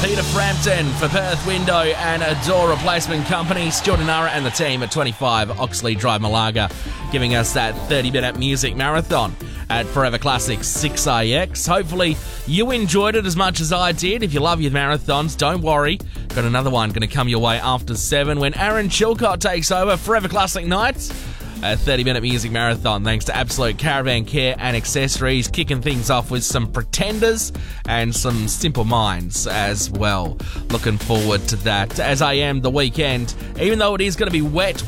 Peter Frampton for Perth Window and a door replacement company. Stuart Nara and the team at 25 Oxley Drive, Malaga, giving us that 30-minute music marathon at Forever Classics 6AX. Hopefully you enjoyed it as much as I did. If you love your marathons, don't worry. Got another one going to come your way after 7 when Aaron Chilcott takes over Forever Classic Nights. A 30-minute music marathon thanks to Absolute Caravan Care and Accessories, kicking things off with some Pretenders and some Simple Minds as well. Looking forward to that, as I am the weekend. Even though it is going to be wet,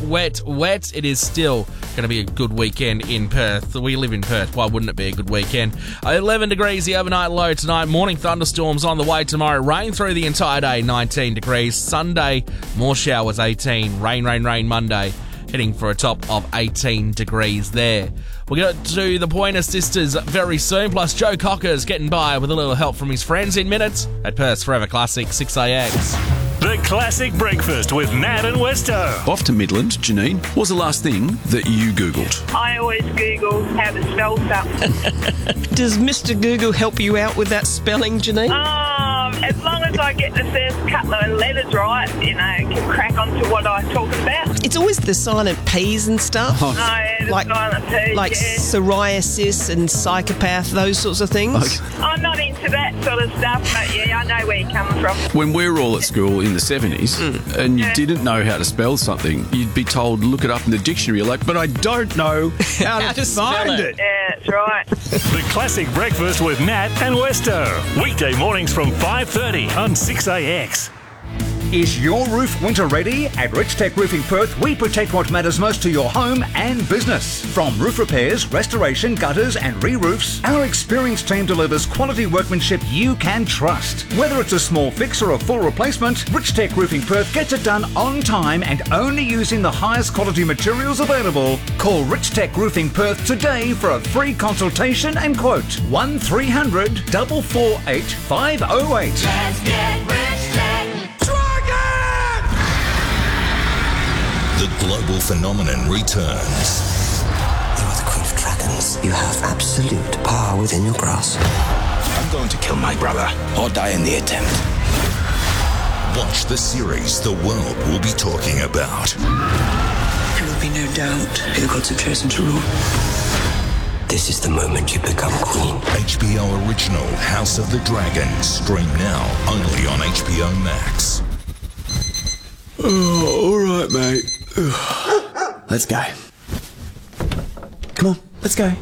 it is still going to be a good weekend in Perth. We live in Perth, why wouldn't it be a good weekend? 11 degrees the overnight low tonight, morning thunderstorms on the way tomorrow, rain through the entire day, 19 degrees. Sunday, more showers, 18, rain Monday. Heading for a top of 18 degrees there. We'll get to the Pointer Sisters very soon, plus Joe Cocker's getting by with a little help from his friends in minutes at Perth's Forever Classic 6AX. The Classic Breakfast with Nat and Westo. Off to Midland, Janine. What was the last thing that you Googled? I always Google how to spell stuff. Does Mr. Google help you out with that spelling, Janine? As long as I get the first couple of letters right, can crack on to what I'm talking about. It's always the silent P's and stuff. Oh, yeah, the silent P's, like psoriasis and psychopath, those sorts of things. Okay. I'm not into that sort of stuff, but yeah, I know where you're coming from. When we were all at school in the 70s and you didn't know how to spell something, you'd be told, look it up in the dictionary. You're like, but I don't know how to find it. Yeah, that's right. The Classic Breakfast with Nat and Westo. Weekday mornings from 5:30 on 6AX. Is your roof winter ready? At Rich Tech Roofing Perth, we protect what matters most to your home and business. From roof repairs, restoration, gutters and re-roofs, our experienced team delivers quality workmanship you can trust. Whether it's a small fix or a full replacement, Rich Tech Roofing Perth gets it done on time and only using the highest quality materials available. Call Rich Tech Roofing Perth today for a free consultation and quote. 1300 448 508. Let's get Rich Tech. The global phenomenon returns. You are the Queen of Dragons. You have absolute power within your grasp. I'm going to kill my brother or die in the attempt. Watch the series the world will be talking about. There will be no doubt who the gods have chosen to rule. This is the moment you become queen. HBO original House of the Dragon. Stream now only on HBO Max. Oh, all right, mate. Let's go. Come on, let's go.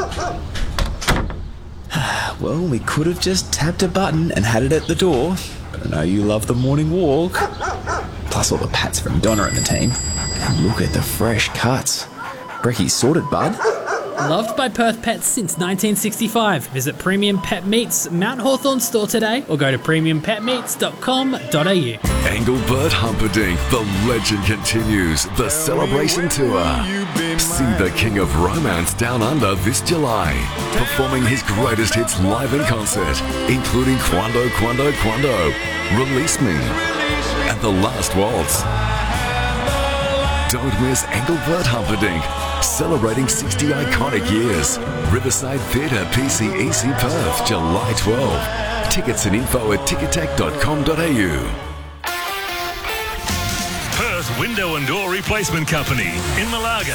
Well, we could have just tapped a button and had it at the door. But I know you love the morning walk. Plus all the pats from Donna and the team. And look at the fresh cuts. Brecky's sorted, bud. Loved by Perth Pets since 1965. Visit Premium Pet Meats Mount Hawthorn store today or go to premiumpetmeats.com.au. Engelbert Humperdinck, the legend continues. The Celebration Tour. See the King of Romance Down Under this July, performing his greatest hits live in concert, including Quando, Quando, Quando, Release Me, and The Last Waltz. Don't miss Engelbert Humperdinck, celebrating 60 iconic years. Riverside Theatre, PCEC Perth, July 12. Tickets and info at ticketek.com.au. Perth Window and Door Replacement Company in Malaga.